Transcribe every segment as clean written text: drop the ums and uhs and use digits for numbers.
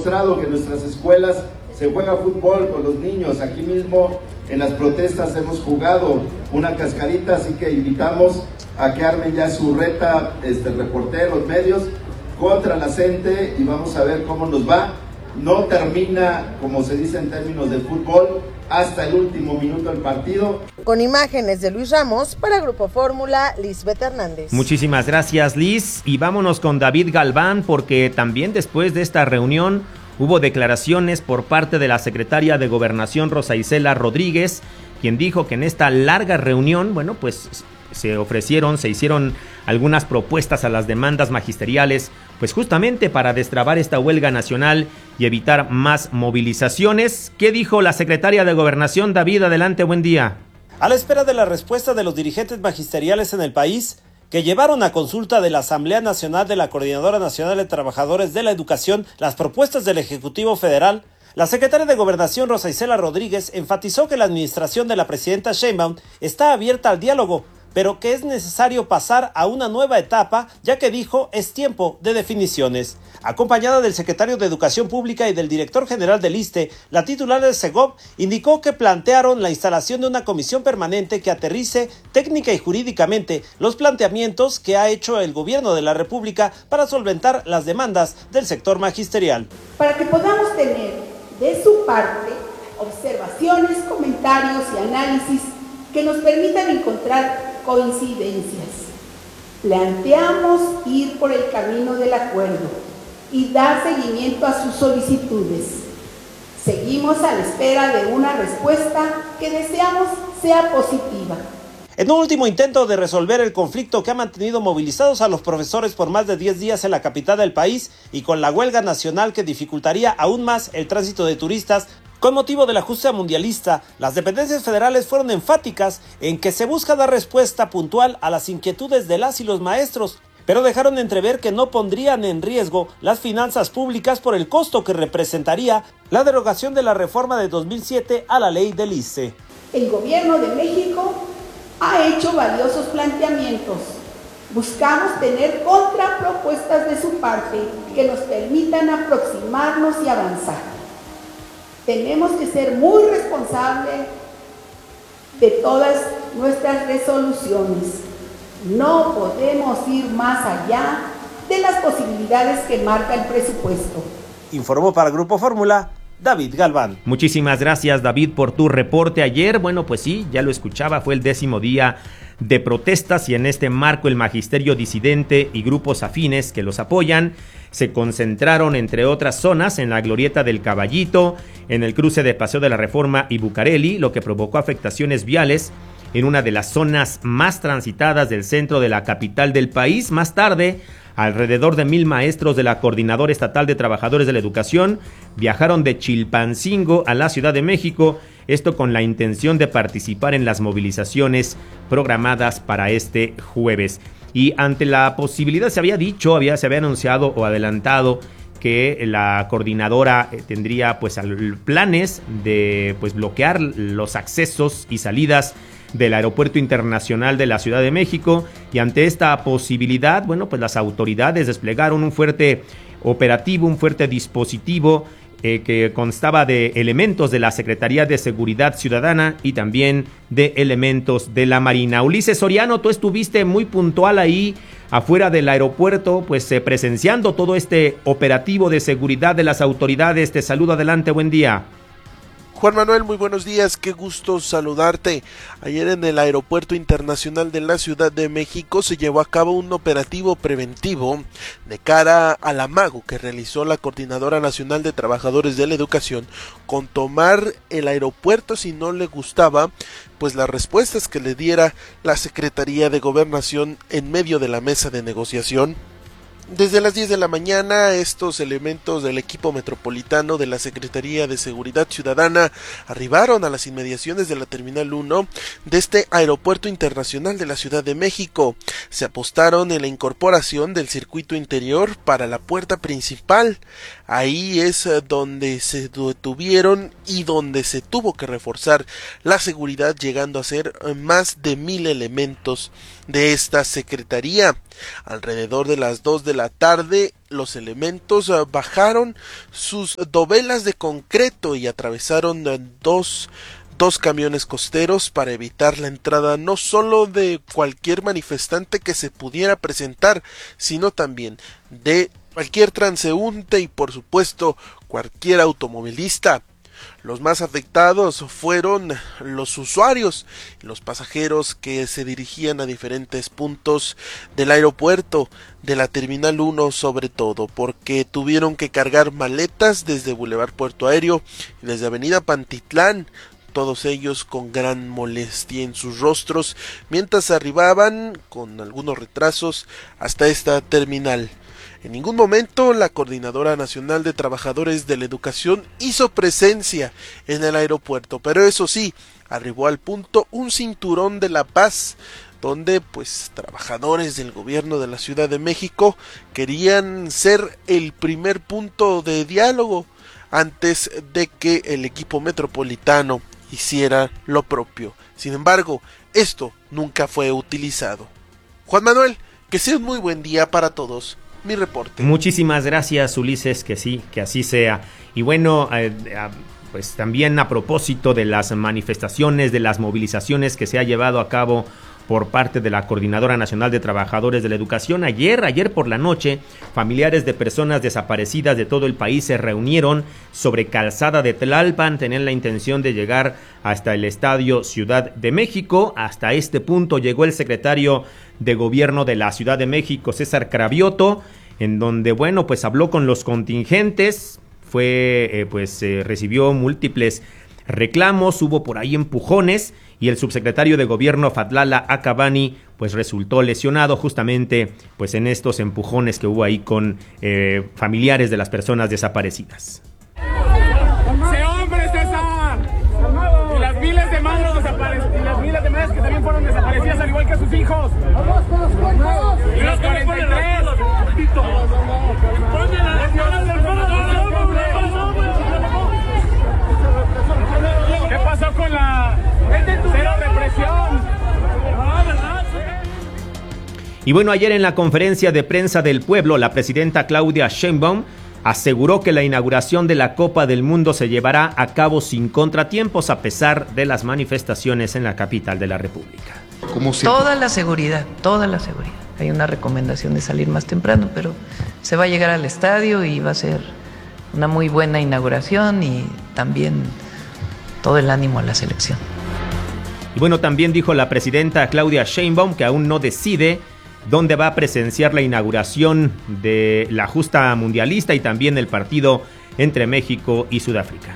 demostrado que en nuestras escuelas se juega fútbol con los niños. Aquí mismo en las protestas hemos jugado una cascarita, así que invitamos a que armen ya su reta, reporteros, medios, contra la CENTE, y vamos a ver cómo nos va. No termina, como se dice en términos de fútbol, hasta el último minuto del partido. Con imágenes de Luis Ramos, para Grupo Fórmula, Lisbeth Hernández. Muchísimas gracias, Liz, y vámonos con David Galván, porque también después de esta reunión hubo declaraciones por parte de la secretaria de Gobernación, Rosa Isela Rodríguez, quien dijo que en esta larga reunión, bueno, pues se hicieron algunas propuestas a las demandas magisteriales, pues justamente para destrabar esta huelga nacional y evitar más movilizaciones. ¿Qué dijo la secretaria de Gobernación? David, adelante, buen día. A la espera de la respuesta de los dirigentes magisteriales en el país, que llevaron a consulta de la Asamblea Nacional de la Coordinadora Nacional de Trabajadores de la Educación las propuestas del Ejecutivo Federal, la secretaria de Gobernación, Rosa Isela Rodríguez, enfatizó que la administración de la presidenta Sheinbaum está abierta al diálogo, pero que es necesario pasar a una nueva etapa, ya que dijo es tiempo de definiciones. Acompañada del secretario de Educación Pública y del director general del ISSSTE, la titular del SEGOP indicó que plantearon la instalación de una comisión permanente que aterrice técnica y jurídicamente los planteamientos que ha hecho el gobierno de la República para solventar las demandas del sector magisterial. Para que podamos tener de su parte observaciones, comentarios y análisis que nos permitan encontrar coincidencias. Planteamos ir por el camino del acuerdo y dar seguimiento a sus solicitudes. Seguimos a la espera de una respuesta que deseamos sea positiva. En un último intento de resolver el conflicto que ha mantenido movilizados a los profesores por más de 10 días en la capital del país y con la huelga nacional que dificultaría aún más el tránsito de turistas, con motivo de la justa mundialista, las dependencias federales fueron enfáticas en que se busca dar respuesta puntual a las inquietudes de las y los maestros, pero dejaron entrever que no pondrían en riesgo las finanzas públicas por el costo que representaría la derogación de la reforma de 2007 a la ley del ISSSTE. El gobierno de México ha hecho valiosos planteamientos. Buscamos tener contrapropuestas de su parte que nos permitan aproximarnos y avanzar. Tenemos que ser muy responsables de todas nuestras resoluciones. No podemos ir más allá de las posibilidades que marca el presupuesto. Informó para Grupo Fórmula, David Galván. Muchísimas gracias, David, por tu reporte ayer. Bueno, pues sí, ya lo escuchaba, fue el 10º día de protestas y en este marco el magisterio disidente y grupos afines que los apoyan se concentraron, entre otras zonas, en la glorieta del Caballito, en el cruce de Paseo de la Reforma y Bucareli, lo que provocó afectaciones viales en una de las zonas más transitadas del centro de la capital del país. Más tarde, alrededor de 1,000 maestros de la Coordinadora Estatal de Trabajadores de la Educación viajaron de Chilpancingo a la Ciudad de México, esto con la intención de participar en las movilizaciones programadas para este jueves. Y ante la posibilidad, se había anunciado o adelantado que la coordinadora tendría pues planes de pues bloquear los accesos y salidas del Aeropuerto Internacional de la Ciudad de México, y ante esta posibilidad, bueno, pues las autoridades desplegaron un fuerte operativo, un fuerte dispositivo que constaba de elementos de la Secretaría de Seguridad Ciudadana y también de elementos de la Marina. Ulises Soriano, tú estuviste muy puntual ahí afuera del aeropuerto, pues presenciando todo este operativo de seguridad de las autoridades. Te saludo, adelante, buen día. Juan Manuel, muy buenos días, qué gusto saludarte. Ayer en el Aeropuerto Internacional de la Ciudad de México se llevó a cabo un operativo preventivo de cara al amago que realizó la Coordinadora Nacional de Trabajadores de la Educación con tomar el aeropuerto si no le gustaba pues las respuestas que le diera la Secretaría de Gobernación en medio de la mesa de negociación. Desde las 10 de la mañana, estos elementos del equipo metropolitano de la Secretaría de Seguridad Ciudadana arribaron a las inmediaciones de la Terminal 1 de este Aeropuerto Internacional de la Ciudad de México. Se apostaron en la incorporación del circuito interior para la puerta principal. Ahí es donde se detuvieron y donde se tuvo que reforzar la seguridad, llegando a ser más de 1,000 elementos de esta secretaría. Alrededor de las 2 de la tarde, los elementos bajaron sus dovelas de concreto y atravesaron dos camiones costeros para evitar la entrada no solo de cualquier manifestante que se pudiera presentar, sino también de cualquier transeúnte y por supuesto cualquier automovilista. Los más afectados fueron los usuarios, los pasajeros que se dirigían a diferentes puntos del aeropuerto, de la Terminal 1 sobre todo, porque tuvieron que cargar maletas desde Boulevard Puerto Aéreo y desde Avenida Pantitlán, todos ellos con gran molestia en sus rostros, mientras arribaban con algunos retrasos hasta esta terminal. En ningún momento la Coordinadora Nacional de Trabajadores de la Educación hizo presencia en el aeropuerto, pero eso sí, arribó al punto un cinturón de la paz, donde pues trabajadores del gobierno de la Ciudad de México querían ser el primer punto de diálogo antes de que el equipo metropolitano hiciera lo propio. Sin embargo, esto nunca fue utilizado. Juan Manuel, que sea un muy buen día para todos. Mi reporte. Muchísimas gracias, Ulises, que sí, que así sea. Y bueno, pues también a propósito de las manifestaciones, de las movilizaciones que se ha llevado a cabo por parte de la Coordinadora Nacional de Trabajadores de la Educación, ayer por la noche, familiares de personas desaparecidas de todo el país se reunieron sobre Calzada de Tlalpan, tenían la intención de llegar hasta el Estadio Ciudad de México. Hasta este punto llegó el secretario de Gobierno de la Ciudad de México, César Cravioto, en donde, bueno, pues habló con los contingentes, recibió múltiples reclamos, hubo por ahí empujones, y el subsecretario de Gobierno Fadlala Acabani pues resultó lesionado justamente pues en estos empujones que hubo ahí con familiares de las personas desaparecidas. ¡Se hombre, César! Y las miles de madres desaparecidas, y las miles de madres que también fueron desaparecidas al igual que sus hijos. Y los 43. ¿Qué pasó con la cero represión? Y bueno, ayer en la conferencia de prensa del pueblo, la presidenta Claudia Sheinbaum aseguró que la inauguración de la Copa del Mundo se llevará a cabo sin contratiempos a pesar de las manifestaciones en la capital de la República. Toda la seguridad. Hay una recomendación de salir más temprano, pero se va a llegar al estadio y va a ser una muy buena inauguración y también todo el ánimo a la selección. Y bueno, también dijo la presidenta Claudia Sheinbaum que aún no decide dónde va a presenciar la inauguración de la justa mundialista y también el partido entre México y Sudáfrica.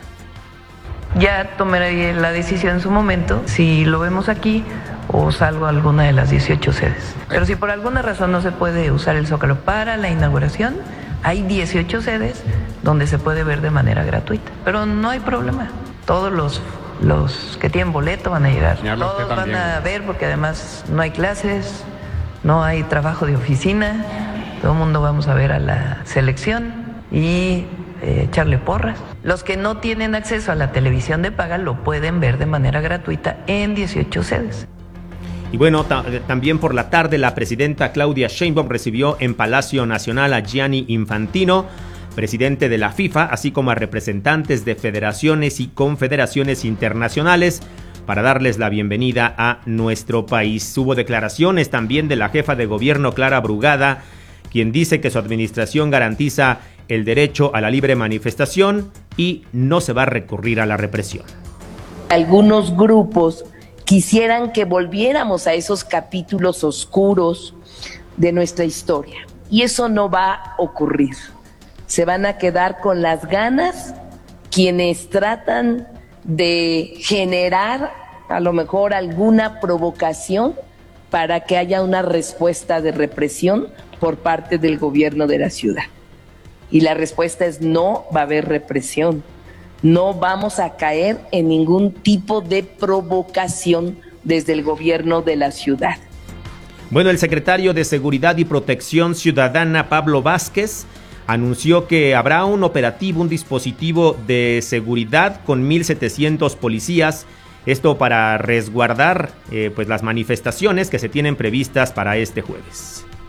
Ya tomaré la decisión en su momento, si lo vemos aquí o salgo a alguna de las 18 sedes. Pero si por alguna razón no se puede usar el Zócalo para la inauguración, hay 18 sedes donde se puede ver de manera gratuita. Pero no hay problema. Todos los que tienen boleto van a llegar. Todos van a ver porque además no hay clases, no hay trabajo de oficina. Todo el mundo vamos a ver a la selección y echarle porras. Los que no tienen acceso a la televisión de paga lo pueden ver de manera gratuita en 18 sedes. Y bueno, también por la tarde la presidenta Claudia Sheinbaum recibió en Palacio Nacional a Gianni Infantino, presidente de la FIFA, así como a representantes de federaciones y confederaciones internacionales para darles la bienvenida a nuestro país. Hubo declaraciones también de la jefa de gobierno Clara Brugada, quien dice que su administración garantiza el derecho a la libre manifestación y no se va a recurrir a la represión. Algunos grupos quisieran que volviéramos a esos capítulos oscuros de nuestra historia, y eso no va a ocurrir. Se van a quedar con las ganas quienes tratan de generar a lo mejor alguna provocación para que haya una respuesta de represión por parte del gobierno de la ciudad. Y la respuesta es no va a haber represión. No vamos a caer en ningún tipo de provocación desde el gobierno de la ciudad. Bueno, el secretario de Seguridad y Protección Ciudadana, Pablo Vázquez, anunció que habrá un operativo, un dispositivo de seguridad con 1,700 policías, esto para resguardar pues las manifestaciones que se tienen previstas para este jueves.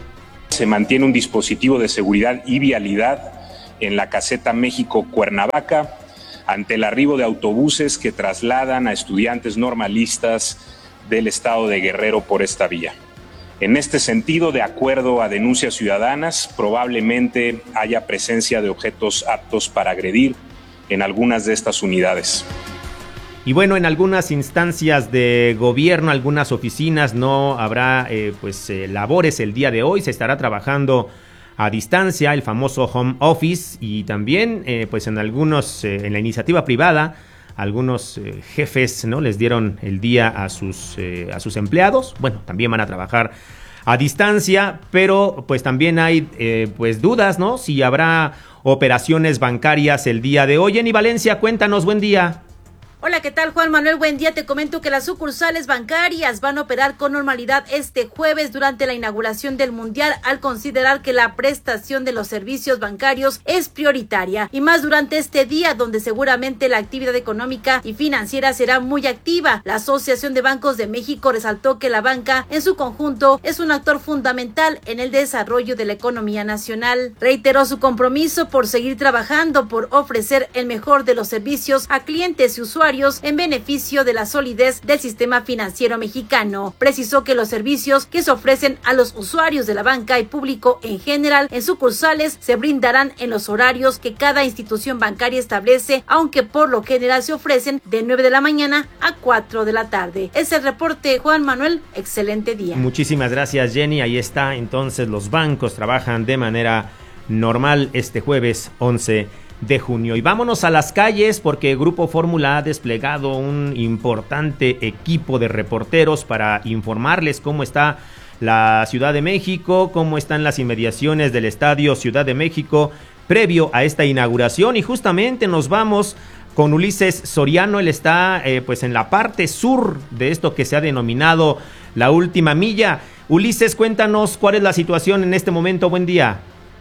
Se mantiene un dispositivo de seguridad y vialidad en la caseta México-Cuernavaca ante el arribo de autobuses que trasladan a estudiantes normalistas del estado de Guerrero por esta vía. En este sentido, de acuerdo a denuncias ciudadanas, probablemente haya presencia de objetos aptos para agredir en algunas de estas unidades. Y bueno, en algunas instancias de gobierno, algunas oficinas, no habrá labores el día de hoy. Se estará trabajando a distancia, el famoso home office, y también en algunos, en la iniciativa privada, algunos jefes, ¿no?, les dieron el día a sus empleados. Bueno, también van a trabajar a distancia, pero pues también hay dudas, ¿no?, si habrá operaciones bancarias el día de hoy. Jenny Valencia, cuéntanos, buen día. Hola, ¿qué tal, Juan Manuel? Buen día. Te comento que las sucursales bancarias van a operar con normalidad este jueves durante la inauguración del Mundial, al considerar que la prestación de los servicios bancarios es prioritaria, y más durante este día donde seguramente la actividad económica y financiera será muy activa. La Asociación de Bancos de México resaltó que la banca en su conjunto es un actor fundamental en el desarrollo de la economía nacional. Reiteró su compromiso por seguir trabajando por ofrecer el mejor de los servicios a clientes y usuarios en beneficio de la solidez del sistema financiero mexicano. Precisó que los servicios que se ofrecen a los usuarios de la banca y público en general en sucursales se brindarán en los horarios que cada institución bancaria establece, aunque por lo general se ofrecen de 9 de la mañana a 4 de la tarde. Es el reporte, Juan Manuel. Excelente día. Muchísimas gracias, Jenny. Ahí está, entonces los bancos trabajan de manera normal este jueves 11 de junio. Y vámonos a las calles, porque Grupo Fórmula ha desplegado un importante equipo de reporteros para informarles cómo está la Ciudad de México, cómo están las inmediaciones del Estadio Ciudad de México previo a esta inauguración. Y justamente nos vamos con Ulises Soriano. Él está en la parte sur de esto que se ha denominado la última milla. Ulises, cuéntanos cuál es la situación en este momento. Buen día.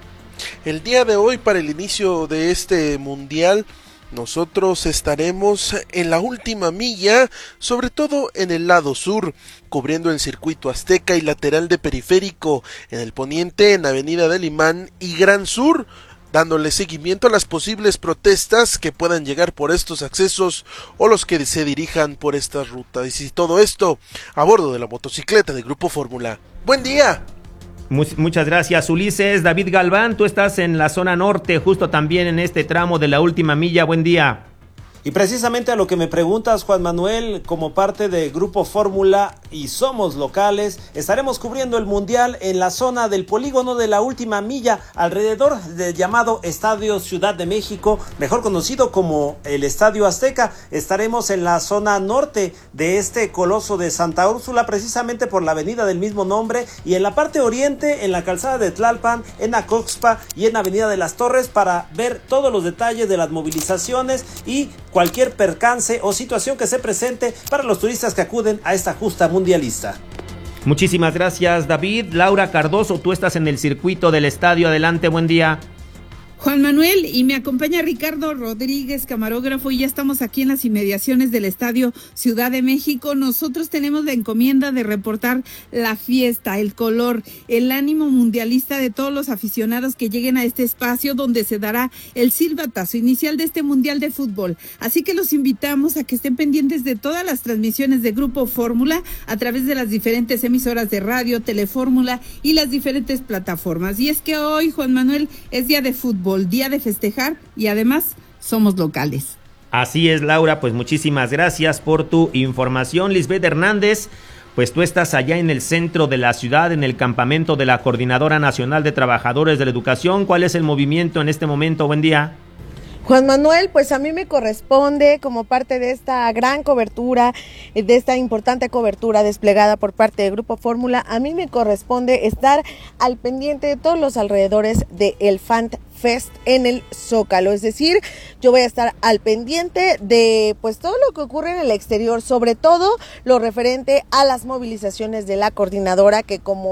El día de hoy, para el inicio de este mundial, nosotros estaremos en la última milla, sobre todo en el lado sur, cubriendo el circuito Azteca y lateral de Periférico, en el poniente, en Avenida del Imán y Gran Sur, dándole seguimiento a las posibles protestas que puedan llegar por estos accesos o los que se dirijan por esta ruta. Y si todo esto a bordo de la motocicleta de Grupo Fórmula. ¡Buen día! Muchas gracias, Ulises. David Galván, tú estás en la zona norte, justo también en este tramo de la última milla. Buen día. Y precisamente a lo que me preguntas, Juan Manuel, como parte de Grupo Fórmula y somos locales, estaremos cubriendo el Mundial en la zona del polígono de la última milla, alrededor del llamado Estadio Ciudad de México, mejor conocido como el Estadio Azteca. Estaremos en la zona norte de este coloso de Santa Úrsula, precisamente por la avenida del mismo nombre, y en la parte oriente, en la calzada de Tlalpan, en Acoxpa y en Avenida de las Torres, para ver todos los detalles de las movilizaciones y cualquier percance o situación que se presente para los turistas que acuden a esta justa mundialista. Muchísimas gracias, David. Laura Cardoso, tú estás en el circuito del estadio. Adelante, buen día. Juan Manuel, y me acompaña Ricardo Rodríguez, camarógrafo, y ya estamos aquí en las inmediaciones del Estadio Ciudad de México. Nosotros tenemos la encomienda de reportar la fiesta, el color, el ánimo mundialista de todos los aficionados que lleguen a este espacio donde se dará el silbatazo inicial de este Mundial de Fútbol. Así que los invitamos a que estén pendientes de todas las transmisiones de Grupo Fórmula a través de las diferentes emisoras de radio, Telefórmula y las diferentes plataformas. Y es que hoy, Juan Manuel, es día de fútbol, día de festejar, y además somos locales. Así es, Laura, pues muchísimas gracias por tu información. Lisbeth Hernández, pues tú estás allá en el centro de la ciudad, en el campamento de la Coordinadora Nacional de Trabajadores de la Educación. ¿Cuál es el movimiento en este momento? Buen día. Juan Manuel, pues a mí me corresponde, como parte de esta gran cobertura, de esta importante cobertura desplegada por parte de Grupo Fórmula, a mí me corresponde estar al pendiente de todos los alrededores de el Fan Fest en el Zócalo. Es decir, yo voy a estar al pendiente de pues todo lo que ocurre en el exterior, sobre todo lo referente a las movilizaciones de la coordinadora, que como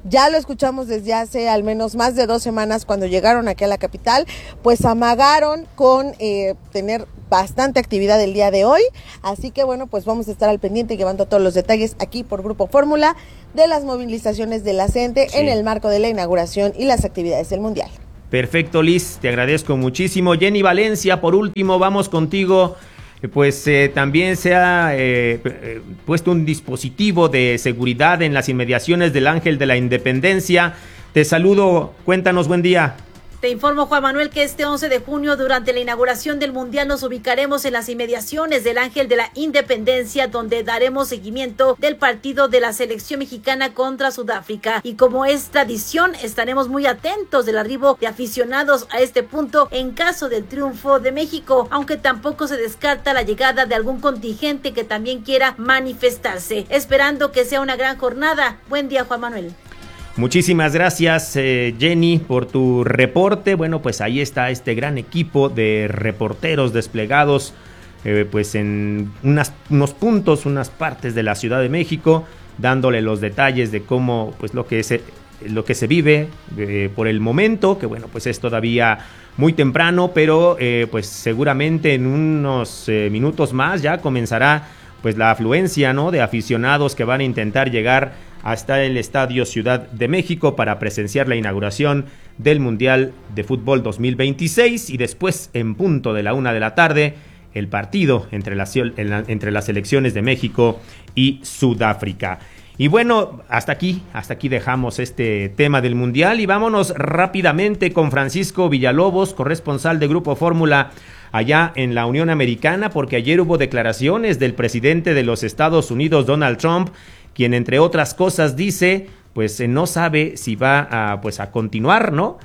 ya lo escuchamos desde hace al menos más de 2 semanas cuando llegaron aquí a la capital, pues amagaron con tener bastante actividad el día de hoy, así que bueno, pues vamos a estar al pendiente llevando todos los detalles aquí por Grupo Fórmula de las movilizaciones de la gente en el marco de la inauguración y las actividades del Mundial. Perfecto, Liz, te agradezco muchísimo. Jenny Valencia, por último, vamos contigo. Pues también se ha puesto un dispositivo de seguridad en las inmediaciones del Ángel de la Independencia. Te saludo, cuéntanos, buen día. Te informo, Juan Manuel, que este 11 de junio, durante la inauguración del Mundial, nos ubicaremos en las inmediaciones del Ángel de la Independencia, donde daremos seguimiento del partido de la selección mexicana contra Sudáfrica. Y como es tradición, estaremos muy atentos del arribo de aficionados a este punto en caso del triunfo de México, aunque tampoco se descarta la llegada de algún contingente que también quiera manifestarse, esperando que sea una gran jornada. Buen día, Juan Manuel. Muchísimas gracias, Jenny, por tu reporte. Bueno, pues ahí está este gran equipo de reporteros desplegados pues en unos puntos, unas partes de la Ciudad de México, dándole los detalles de cómo, pues lo que se vive por el momento, que bueno, pues es todavía muy temprano, pero pues seguramente en unos minutos más ya comenzará pues la afluencia, ¿no?, de aficionados que van a intentar llegar hasta el Estadio Ciudad de México para presenciar la inauguración del Mundial de Fútbol 2026 y después, en punto de la 1:00 p.m, el partido entre las selecciones de México y Sudáfrica. Y bueno, hasta aquí dejamos este tema del Mundial y vámonos rápidamente con Francisco Villalobos, corresponsal de Grupo Fórmula allá en la Unión Americana, porque ayer hubo declaraciones del presidente de los Estados Unidos, Donald Trump, quien entre otras cosas dice, pues no sabe si va a continuar, ¿no?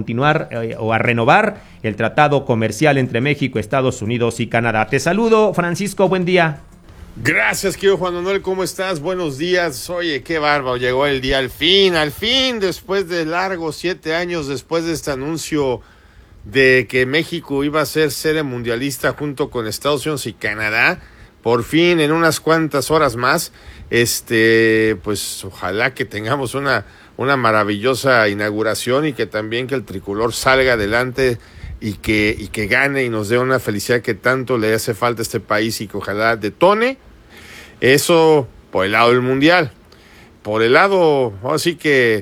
O a renovar el tratado comercial entre México, Estados Unidos y Canadá. Te saludo, Francisco, buen día. Gracias, querido Juan Manuel, ¿cómo estás? Buenos días. Oye, qué bárbaro, llegó el día al fin, después de largos 7 años, después de este anuncio de que México iba a ser sede mundialista junto con Estados Unidos y Canadá, por fin en unas cuantas horas más, pues ojalá que tengamos una maravillosa inauguración y que también que el tricolor salga adelante y que gane y nos dé una felicidad que tanto le hace falta a este país y que ojalá detone. Eso por el lado del Mundial. Por el lado, así que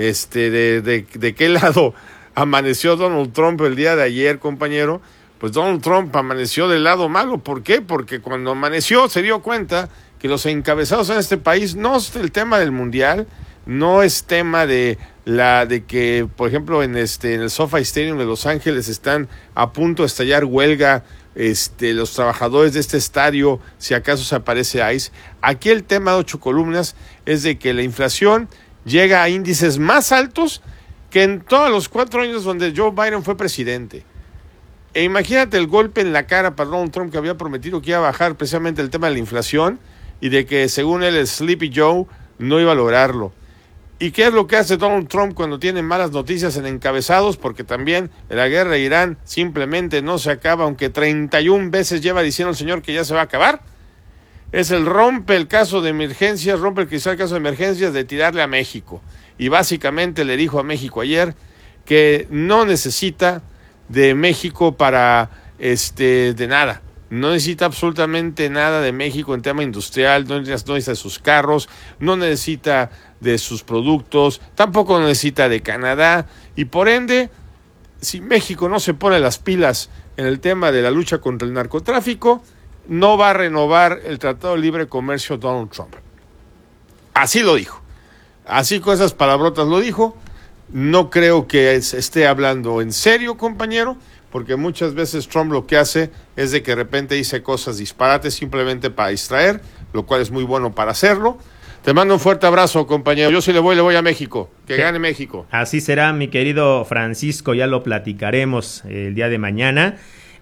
de qué lado amaneció Donald Trump el día de ayer, compañero. Pues Donald Trump amaneció del lado malo. ¿Por qué? Porque cuando amaneció se dio cuenta que los encabezados en este país no es el tema del Mundial, no es tema de que, por ejemplo, en el SoFi Stadium de Los Ángeles están a punto de estallar huelga los trabajadores de este estadio, si acaso se aparece ICE. Aquí el tema de 8 columnas es de que la inflación llega a índices más altos que en todos los 4 años donde Joe Biden fue presidente. E imagínate el golpe en la cara para Donald Trump, que había prometido que iba a bajar precisamente el tema de la inflación y de que según él el Sleepy Joe no iba a lograrlo. ¿Y qué es lo que hace Donald Trump cuando tiene malas noticias en encabezados? Porque también la guerra de Irán simplemente no se acaba, aunque 31 veces lleva diciendo el señor que ya se va a acabar. Es rompe el caso de emergencias, rompe el cristal caso de emergencias de tirarle a México. Y básicamente le dijo a México ayer que no necesita de México para de nada. No necesita absolutamente nada de México en tema industrial, no necesita de sus carros, no necesita de sus productos, tampoco necesita de Canadá, y por ende, si México no se pone las pilas en el tema de la lucha contra el narcotráfico, no va a renovar el Tratado de Libre Comercio Donald Trump. Así lo dijo. Así con esas palabrotas lo dijo. No creo que esté hablando en serio, compañero, porque muchas veces Trump lo que hace es de que de repente dice cosas disparates simplemente para distraer, lo cual es muy bueno para hacerlo. Te mando un fuerte abrazo, compañero. Yo sí le voy a México. Que gane México. Así será, mi querido Francisco, ya lo platicaremos el día de mañana.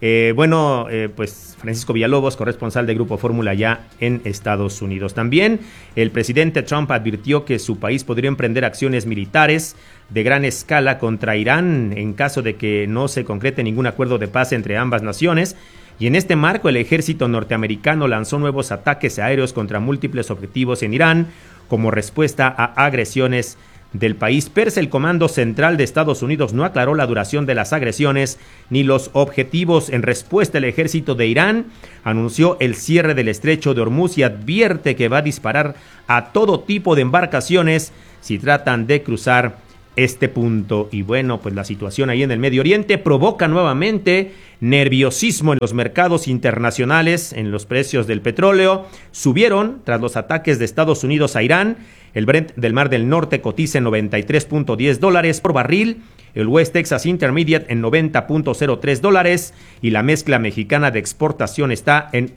Pues Francisco Villalobos, corresponsal de Grupo Fórmula ya en Estados Unidos. También el presidente Trump advirtió que su país podría emprender acciones militares de gran escala contra Irán en caso de que no se concrete ningún acuerdo de paz entre ambas naciones. Y en este marco, el ejército norteamericano lanzó nuevos ataques aéreos contra múltiples objetivos en Irán como respuesta a agresiones del país persa. El Comando Central de Estados Unidos no aclaró la duración de las agresiones ni los objetivos. En respuesta, el ejército de Irán anunció el cierre del estrecho de Hormuz y advierte que va a disparar a todo tipo de embarcaciones si tratan de cruzar este punto. Y bueno, pues la situación ahí en el Medio Oriente provoca nuevamente nerviosismo en los mercados internacionales. En los precios del petróleo subieron tras los ataques de Estados Unidos a Irán. El Brent del Mar del Norte cotiza en $93.10 por barril, el West Texas Intermediate en $90.03 y la mezcla mexicana de exportación está en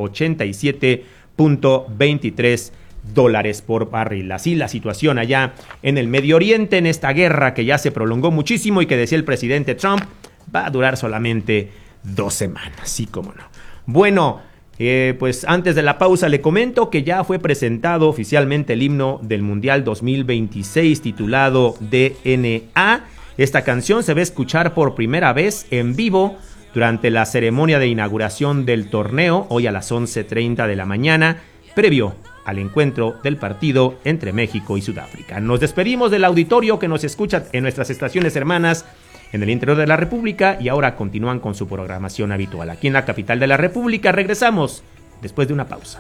$87.23 por barril. Así la situación allá en el Medio Oriente, en esta guerra que ya se prolongó muchísimo y que decía el presidente Trump va a durar solamente 2 semanas, sí como no. Bueno, pues antes de la pausa le comento que ya fue presentado oficialmente el himno del Mundial 2026 titulado DNA. Esta canción se va a escuchar por primera vez en vivo durante la ceremonia de inauguración del torneo, hoy a las 11:30 de la mañana, previo al encuentro del partido entre México y Sudáfrica. Nos despedimos del auditorio que nos escucha en nuestras estaciones hermanas en el interior de la República y ahora continúan con su programación habitual. Aquí en la capital de la República regresamos después de una pausa.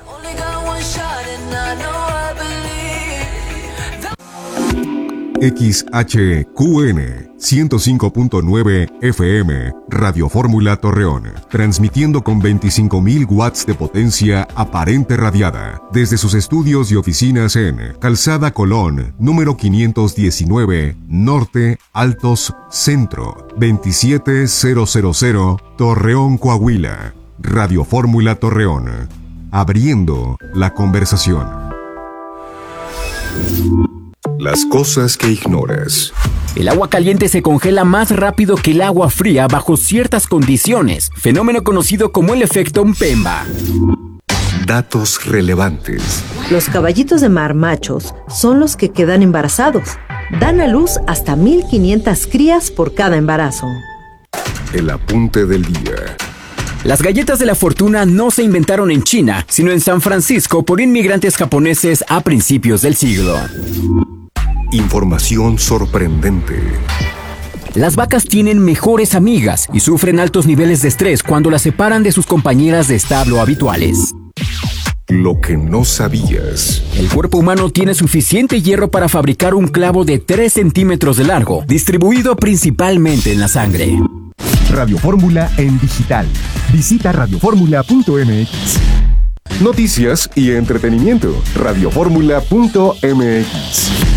XHQN 105.9 FM Radio Fórmula Torreón, transmitiendo con 25.000 watts de potencia aparente radiada desde sus estudios y oficinas en Calzada Colón, número 519, Norte, Altos, Centro, 27000, Torreón, Coahuila. Radio Fórmula Torreón, abriendo la conversación. Las cosas que ignoras. El agua caliente se congela más rápido que el agua fría bajo ciertas condiciones, fenómeno conocido como el efecto Mpemba. Datos relevantes. Los caballitos de mar machos son los que quedan embarazados. Dan a luz hasta 1,500 crías por cada embarazo. El apunte del día. Las galletas de la fortuna no se inventaron en China, sino en San Francisco por inmigrantes japoneses a principios del siglo. Información sorprendente. Las vacas tienen mejores amigas y sufren altos niveles de estrés cuando las separan de sus compañeras de establo habituales. Lo que no sabías. El cuerpo humano tiene suficiente hierro para fabricar un clavo de 3 centímetros de largo, distribuido principalmente en la sangre. Radio Fórmula en digital. Visita radioformula.mx. Noticias y entretenimiento. Radioformula.mx.